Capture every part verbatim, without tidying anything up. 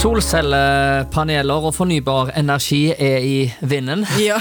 Solcellepaneler og fornybar energi er i vinden. Ja.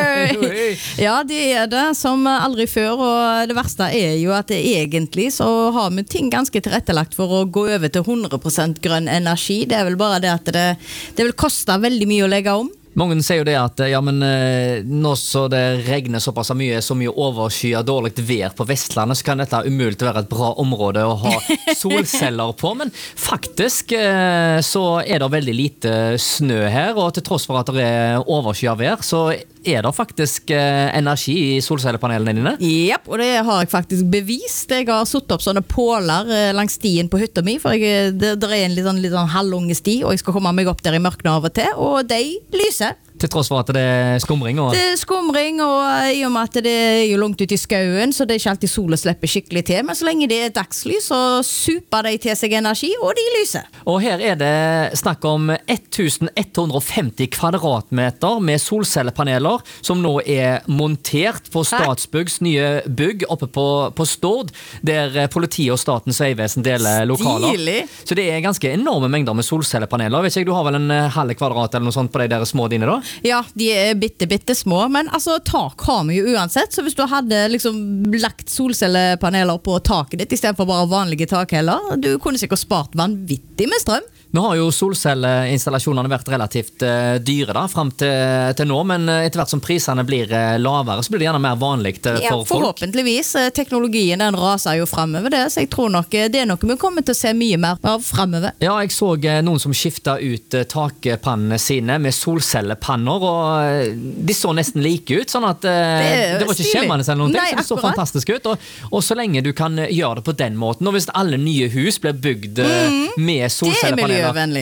Ja, det er det som aldri før, og det verste er jo at det egentlig så har vi ting ganske tilrettelagt for å gå over til hundre prosent grønn energi. Det er vel bare det at det, det vil koste veldig mye å legge om. Mange sier jo det at ja, men, nå så det regner såpass mye, så mye oversky og dårligt vær på Vestlandet, så kan dette umulig være et bra område å ha solceller på, men faktisk så er det veldig lite snø her, og til tross for at det er oversky av vær, så er det faktisk energi i solcellepanelene dine? Japp, og det har jeg faktisk bevist. Jeg har satt opp sånne påler langs stien på hytta mi, for jeg, det, det er en litt, sånn, litt sånn halvunge sti, og jeg skal komme meg opp der i mørkene av og til, og de lyser. Til tross for at det er skumring? Og... Det er skumring, og i og med at det er jo langt ut i skauen, så det er ikke alltid solen slipper skikkelig til, men så lenge det er dagslys, så super de til seg energi, og de lyser. Og her er det snakk om elleven femti kvadratmeter med solcellepaneler, som nå er montert på Statsbyggs nye bygg oppe på, på Stord, der politiet og Statens vegvesen deler lokaler. Stilig. Så det er ganske enorme mengder med solcellepaneler. Vet ikke, du har vel en halv kvadrat eller noe sånt på de der små dine da? Ja, de er bitte, bitte små, men altså tak har vi jo uansett, så hvis du hadde liksom lagt solcellepaneler på taket ditt i stedet for bare vanlige takheller, du kunne sikkert spart vanvittig med strøm. Nå har jo solcelleinstallasjonene vært relativt uh, dyre da, frem til, til nå, men etter hvert som prisene blir uh, lavere, så blir det gjerne mer vanligt uh, for ja, folk. Forhåpentligvis. Teknologien den raser jo fremover det, så jeg tror nok det er noe vi kommer til å se mye mer av fremover. Ja, jeg så uh, noen som skiftet ut uh, takpannene sine med solcellepanner, og uh, de så nesten like ut, sånn at uh, det, det var ikke skjemmende eller noen ting, så det så fantastisk ut, og, og så lenge du kan gjøre det på den måten, og hvis alle nye hus blir bygd uh, mm, med solcellepaneler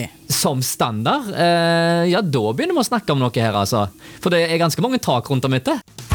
som standard, eh, ja, da begynner vi å snakke om noe her, altså. For det er ganske mange tak rundt om ute.